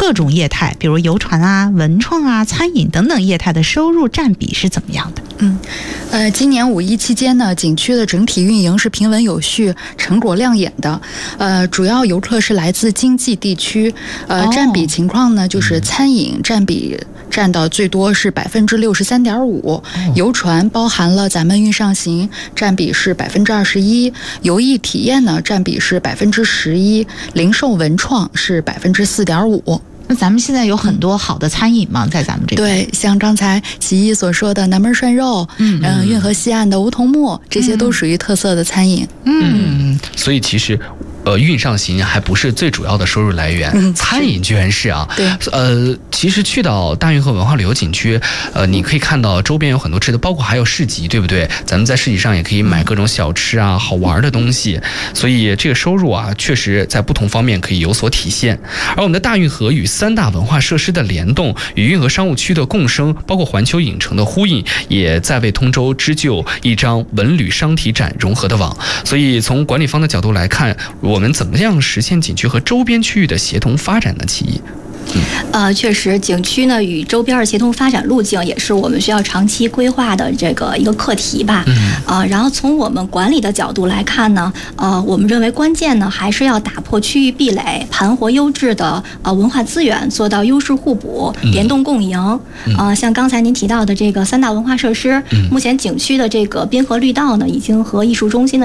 各种业态，比如游船啊、文创啊、餐饮等等业态的收入占比是怎么样的？ 今年5一期间呢，景区的整体运营是平稳有序，成果亮眼的。主要游客是来自经济地区，占比情况呢，就是餐饮占比占到最多是63.5%，游船包含了咱们运上行占比是21%，游艺体验呢占比是11%，零售文创是4.5%。 那咱们现在有很多好的餐饮吗？在咱们这边？ 对，像刚才齐一所说的南门涮肉，运河西岸的梧桐木，这些都属于特色的餐饮。 所以其实运上行还不是最主要的收入来源，餐饮居然是啊。 对， 其实去到大运河文化旅游景区，你可以看到周边有很多吃的，包括还有市集，对不对？咱们在市集上也可以买各种小吃啊、好玩的东西，所以这个收入啊，确实在不同方面可以有所体现。而我们的大运河与3大文化设施的联动，与运河商务区的共生，包括环球影城的呼应，也在为通州织就一张文旅商体展融合的网。所以从管理方的角度来看，我们怎么样实现景区和周边区域的协同发展呢？其一， 确实，景区呢与周边的协同发展路径也是我们需要长期规划的这个一个课题吧。然后从我们管理的角度来看呢，我们认为关键呢还是要打破区域壁垒，盘活优质的文化资源，做到优势互补、联动共赢。像刚才您提到的这个3大文化设施，目前景区的这个滨河绿道呢，已经和艺术中心的